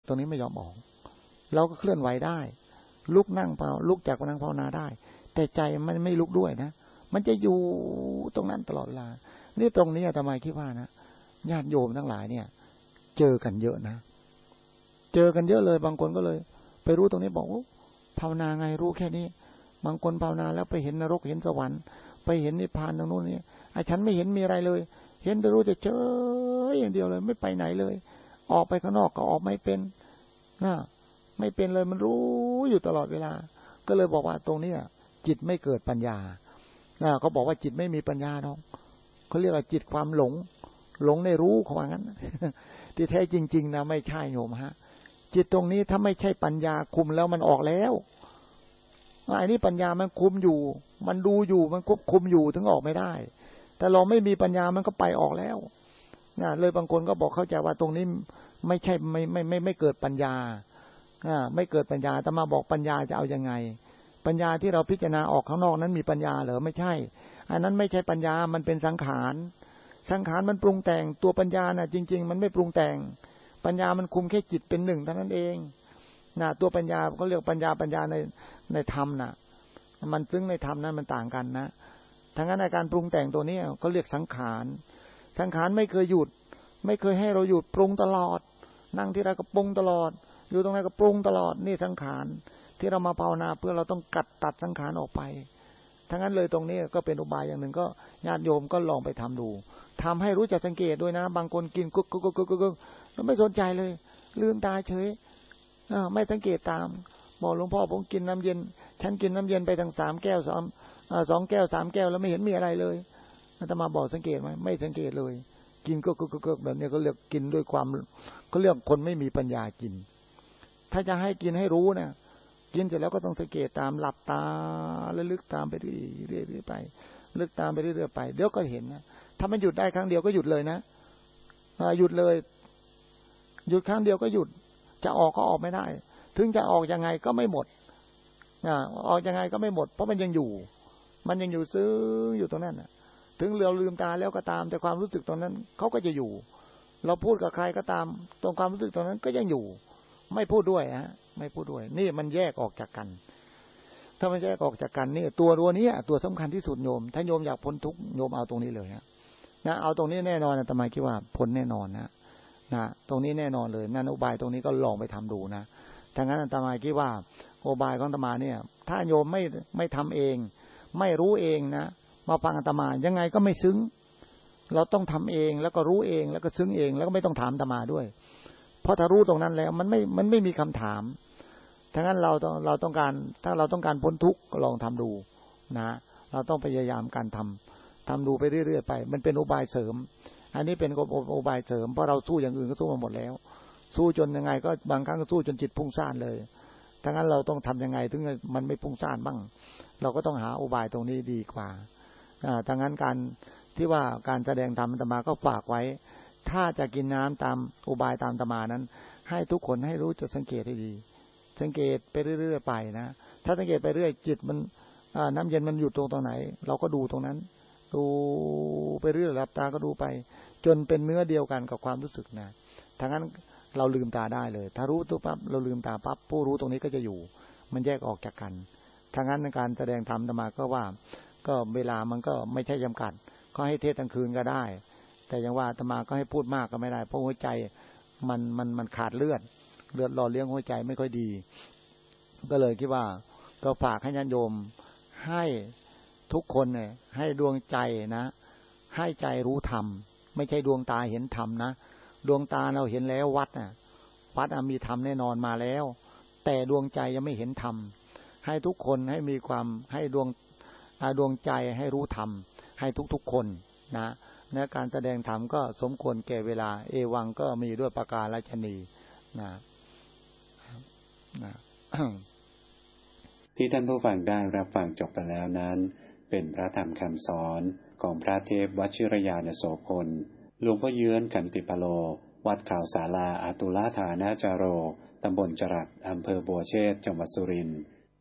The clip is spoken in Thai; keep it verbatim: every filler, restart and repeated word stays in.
ตรงนี้ไม่ยอมออกเราก็เคลื่อนไหวได้ลุกนั่งเปล่าลุกจากนั่งภาวนาได้แต่ใจมันไม่ลุกด้วยนะมันจะอยู่ตรงนั้นตลอดเวลานี่ตรงนี้อาตมาคิดว่านะญาติโยมทั้งหลายเนี่ยเจอกันเยอะนะเจอกันเยอะเลยบางคนก็เลยไปรู้ตรงนี้บอกว่าภาวนาไงรู้แค่นี้บางคนภาวนาแล้วไปเห็นนรกเห็นสวรรค์ไปเห็นนิพพานตรงนู้นนี่ไอ้ฉันไม่เห็นมีอะไรเลยเห็นแต่รู้จะเจออย่างเดียวเลยไม่ไปไหนเลยออกไปข้างนอกก็ออกไม่เป็นนะไม่เป็นเลยมันรู้อยู่ตลอดเวลาก็เลยบอกว่าตรงนี้จิตไม่เกิดปัญญานะเขาบอกว่าจิตไม่มีปัญญาน้องเขาเรียกว่าจิตความหลงหลงในรู้เขาว่างั้นที่แท้จริงๆนะไม่ใช่โยมฮะจิตตรงนี้ถ้าไม่ใช่ปัญญาคุมแล้วมันออกแล้วไอ้นี่ปัญญามันคุมอยู่มันดูอยู่มันควบคุมอยู่ถึงออกไม่ได้แต่เราไม่มีปัญญามันก็ไปออกแล้วนะเลยบางคนก็บอกเข้าใจว่าตรงนี้ไม่ใช่ไม่ไม่ไม่ไม่เกิดปัญญาอ่าไม่เกิดปัญญาแต่มาบอกปัญญาจะเอายังไงปัญญาที่เราพิจารณาออกข้างนอกนั้นมีปัญญาเหรอไม่ใช่อันนั้นไม่ใช่ปัญญามันเป็นสังขารสังขารมันปรุงแต่งตัวปัญญาน่ะจริงๆมันไม่ปรุงแต่งปัญญามันคุมแค่จิตเป็นหนึ่งเท่านั้นเองนะตัวปัญญาเขาเรียกปัญญาปัญญาในในธรรมน่ะมันซึ่งในธรรมนั้นมันต่างกันนะทั้งนั้นในการปรุงแต่งตัวนี้เขาเรียกสังขารสังขารไม่เคยหยุดไม่เคยให้เราหยุดปรุงตลอดนั่งที่ไรก็ปรุงตลอดอยู่ตรงไหนก็ปรุงตลอดนี่สังขารที่เรามาภาวนาเพื่อเราต้องกัดตัดสังขารออกไปทั้งนั้นเลยตรงนี้ก็เป็นอุบายอย่างหนึ่งก็ญาติโยมก็ลองไปทำดูทำให้รู้จักสังเกตด้วยนะบางคนกินกุ๊กกุ๊กกุ๊กกุ๊กกุ๊กแล้วไม่สนใจเลยลืมตาเฉยไม่สังเกตตามบอกหลวงพ่อผมกินน้ำเย็นฉันกินน้ำเย็นไปทั้งสามแก้วสองสองแก้วสามแก้วแล้วไม่เห็นมีอะไรเลยอาตมาบอกสังเกตไหมไม่สังเกตเลยกินกุ๊กกุ๊กกุ๊กแบบนี้ก็เรียกกินด้วยความเขาเรียกคนไม่มีปัญญากินถ้าจะให้กินให้รู้นะกินเสร็จแล้วก็ต้องสังเกตตามหลับตาแล้วลึกตามไปเรื่อยๆไปลึกตามไปเรื่อยๆไปเดี๋ยวก็เห็นนะถ้ามันหยุดได้ครั้งเดียวก็หยุดเลยนะหยุดเลยหยุดครั้งเดียวก็หยุดจะออกก็ออกไม่ได้ถึงจะออกยังไงก็ไม่หมดออกยังไงก็ไม่หมดเพราะมันยังอยู่มันยังอยู่ซึ้งอยู่ตรงนั้นนะถึงเราลืมตาแล้วก็ตามแต่ความรู้สึกตรงนั้นเขาก็จะอยู่เราพูดกับใครก็ตามตรงความรู้สึกตรงนั้นก็ยังอยู่ไม่พูดด้วยฮะไม่พูดด้วยนี่มันแยกออกจากกันถ้ามันแยกออกจากกันนี่ตัวตัวนี้ตัวสำคัญที่สุดโยมถ้าโยมอยากพ้นทุกข์โยมเอาตรงนี้เลยฮะนะเอาตรงนี้แน่นอนนะอาตมาคิดว่าพ้นแน่นอนนะนะตรงนี้แน่นอนเลยนั่นอุบายตรงนี้ก็ลองไปทำดูนะถ้างั้นอาตมาคิดว่าอุบายของอาตมาเนี่ยถ้าโยมไม่ไม่ทำเองไม่รู้เองนะมาฟังอาตมายังไงก็ไม่ซึ้งเราต้องทำเองแล้วก็รู้เองแล้วก็ซึ้งเองแล้วก็ไม่ต้องถามอาตมาด้วยเพราะถ้ารู้ตรงนั้นแล้วมันไม่มันไม่มีคำถามถ้างั้นเราต้องเราต้องการถ้าเราต้องการพ้นทุกข์ก็ลองทำดูนะเราต้องพยายามการทำทำดูไปเรื่อยๆไปมันเป็นอุบายเสริมอันนี้เป็นอุบายเสริมเพราะเราสู้อย่างอื่นก็สู้มาหมดแล้วสู้จนยังไงก็บางครั้งก็สู้จนจิตพุ่งซ่านเลยถ้างั้นเราต้องทำยังไงถึงมันไม่พุ่งซ่านบ้างเราก็ต้องหาอุบายตรงนี้ดีกว่าอ่าถ้างั้นการที่ว่าการแสดงธรรมอาตมาก็ฝากไว้ถ้าจะกินน้ำตามอุบายตามอาตมานั้นให้ทุกคนให้รู้จะสังเกตให้ดีสังเกตไปเรื่อยๆไปนะถ้าสังเกตไปเรื่อยจิตมันน้ำเย็นมันอยู่ตรงตรงไหนเราก็ดูตรงนั้นดูไปเรื่อยหลับตาก็ดูไปจนเป็นเนื้อเดียวกันกับความรู้สึกนะถ้างั้นเราลืมตาได้เลยถ้ารู้ตัวปั๊บเราลืมตาปั๊บผู้รู้ตรงนี้ก็จะอยู่มันแยกออกจากกันถ้างั้นในการแสดงธรรมอาตมาก็ว่าก็เวลามันก็ไม่ใช่จำกัดก็ให้เทศกลางคืนก็ได้แต่อย่างว่าอาตมาก็ให้พูดมากก็ไม่ได้เพราะหัวใจมันมันมันขาดเลือดเลือดหล่อเลี้ยงหัวใจไม่ค่อยดีก็เลยคิดว่าก็ฝากให้ญาติโยมให้ทุกคนเนี่ยให้ดวงใจนะให้ใจรู้ธรรมไม่ใช่ดวงตาเห็นธรรมนะดวงตาเราเห็นแล้ววัดน่ะวัดมีธรรมแน่นอนมาแล้วแต่ดวงใจยังไม่เห็นธรรมให้ทุกคนให้มีความให้ดวงดวงใจให้รู้ธรรมให้ทุกๆคนนะในการแสดงธรรมก็สมควรแก่เวลาเอวังก็มีด้วยประการราชนีนะนะที่ท่านผู้ฟังได้รับฟังจบไปแล้วนั้นเป็นพระธรรมคำสอนของพระเทพวชิรยานโสพลหลวงพ่อเยื้อนขันติปโลวัดข่าวศาลาอาตุลาฐานาจาโรตำบลจรัสอำเภอบัวเชษจังหวัดสุรินทร์